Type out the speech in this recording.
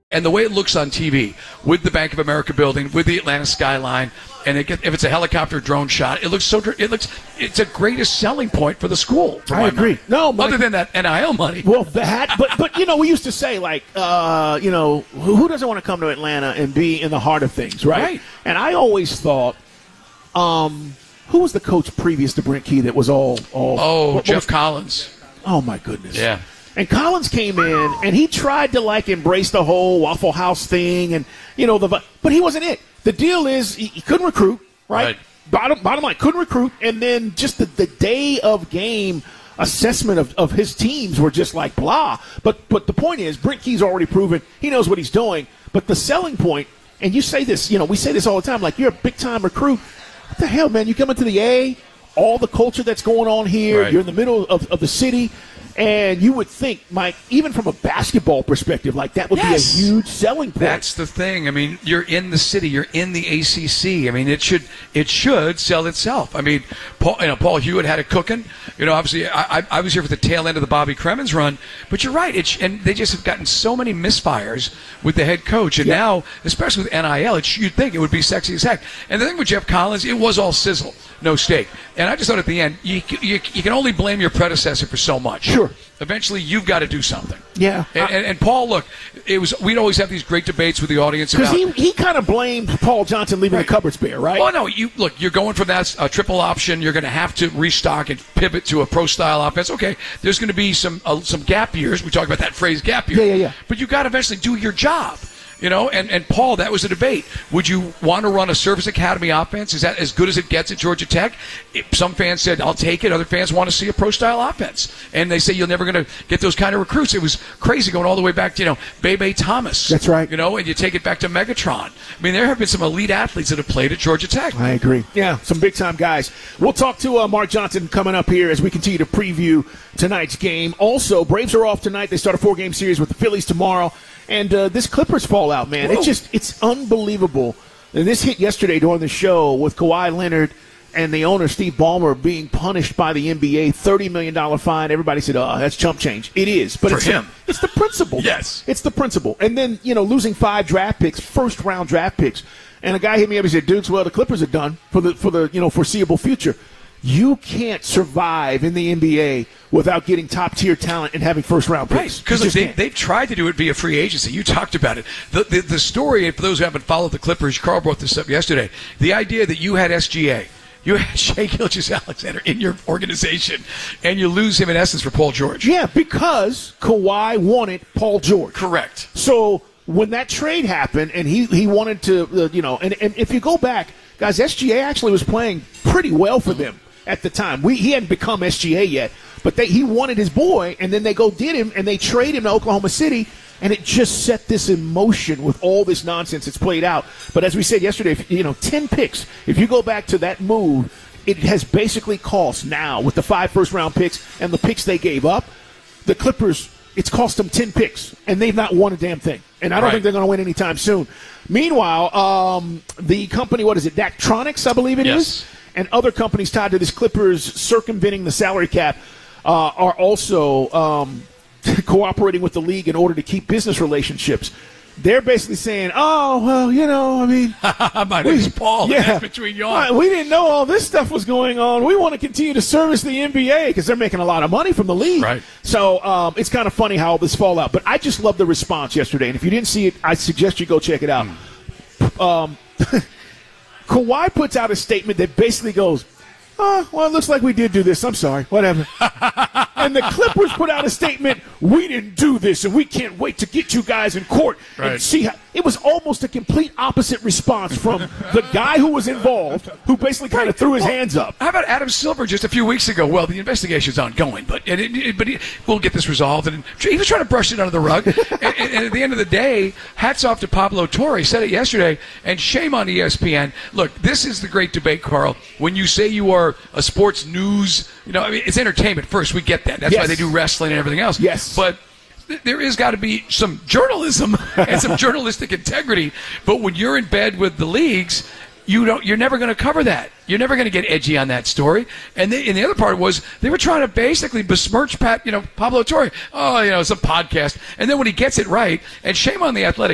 And the way it looks on TV with the Bank of America building, with the Atlanta skyline, and if it's a helicopter drone shot, it's a greatest selling point for the school. I agree. No, other than that NIL money. Well, but we used to say who doesn't want to come to Atlanta and be in the heart of things, right? And I always thought, who was the coach previous to Brent Key that was all? Jeff Collins. Oh my goodness. Yeah. And Collins came in, and he tried to, embrace the whole Waffle House thing, and, but he wasn't it. The deal is he couldn't recruit, right? Bottom line, couldn't recruit, and then just the day of game assessment of his teams were just blah. But the point is, Brent Key's already proven he knows what he's doing, but the selling point, and you say this, we say this all the time, you're a big-time recruit. What the hell, man? You come into the A, all the culture that's going on here, you're in the middle of the city. And you would think, Mike, even from a basketball perspective, that would be a huge selling point. That's the thing. I mean, you're in the city. You're in the ACC. I mean, it should sell itself. I mean, Paul Hewitt had it cooking. Obviously, I was here for the tail end of the Bobby Cremins run. But you're right. And they just have gotten so many misfires with the head coach. And now, especially with NIL, you'd think it would be sexy as heck. And the thing with Jeff Collins, it was all sizzle, no steak. And I just thought at the end, you can only blame your predecessor for so much. Sure. Eventually, you've got to do something. Yeah. And Paul, look, we'd always have these great debates with the audience because about. he kind of blamed Paul Johnson leaving the cupboards bare, right? Well, no, you're going from that triple option. You're going to have to restock and pivot to a pro style offense. Okay, there's going to be some gap years. We talk about that phrase, gap year. Yeah. But you got to eventually do your job. And Paul, that was a debate. Would you want to run a service academy offense? Is that as good as it gets at Georgia Tech? Some fans said, I'll take it. Other fans want to see a pro-style offense. And they say you're never going to get those kind of recruits. It was crazy going all the way back to, Bebe Thomas. That's right. And you take it back to Megatron. I mean, there have been some elite athletes that have played at Georgia Tech. I agree. Yeah, some big-time guys. We'll talk to Mark Johnson coming up here as we continue to preview tonight's game. Also, Braves are off tonight. They start a 4-game series with the Phillies tomorrow. And this Clippers fallout, man, it's unbelievable. And this hit yesterday during the show with Kawhi Leonard and the owner, Steve Ballmer, being punished by the NBA, $30 million fine. Everybody said, that's chump change. It is. But it's the principle. Yes. It's the principle. And then, losing 5 draft picks, first-round draft picks. And a guy hit me up and said, Dukes, the Clippers are done for the foreseeable future. You can't survive in the NBA without getting top-tier talent and having first-round picks. Right, because they've tried to do it via free agency. You talked about it. The story, for those who haven't followed the Clippers, Carl brought this up yesterday, the idea that you had SGA, you had Shai Gilgeous-Alexander in your organization, and you lose him in essence for Paul George. Yeah, because Kawhi wanted Paul George. Correct. So when that trade happened and he wanted to, and if you go back, guys, SGA actually was playing pretty well for them at the time. He hadn't become SGA yet, but he wanted his boy, and then they did him, and they trade him to Oklahoma City, and it just set this in motion with all this nonsense that's played out. But as we said yesterday, 10 picks. If you go back to that move, it has basically cost now, with the 5 first-round picks and the picks they gave up, the Clippers, it's cost them 10 picks, and they've not won a damn thing. And I don't think they're going to win anytime soon. Meanwhile, the company, what is it, Daktronics, I believe it is? And other companies tied to this Clippers circumventing the salary cap are also cooperating with the league in order to keep business relationships. They're basically saying, my name's Paul. Yeah, that's between y'all. We didn't know all this stuff was going on. We want to continue to service the NBA because they're making a lot of money from the league. Right. So it's kind of funny how all this fallout. But I just love the response yesterday. And if you didn't see it, I suggest you go check it out. Kawhi puts out a statement that basically goes, it looks like we did do this. I'm sorry. Whatever. And the Clippers put out a statement, we didn't do this, and we can't wait to get you guys in court and see how. It was almost a complete opposite response from the guy who was involved, who basically kind of threw his hands up. How about Adam Silver just a few weeks ago? Well, the investigation's ongoing, but we'll get this resolved. And he was trying to brush it under the rug. and at the end of the day, hats off to Pablo Torre. He said it yesterday, and shame on ESPN. Look, this is the great debate, Carl. When you say you are a sports news, it's entertainment first. We get that. That's why they do wrestling and everything else. Yes. But there is got to be some journalism and some journalistic integrity. But when you're in bed with the leagues, you're never going to cover that. You're never going to get edgy on that story. And the other part was they were trying to basically besmirch Pablo Torre. Some podcast. And then when he gets it right, and shame on the Athletic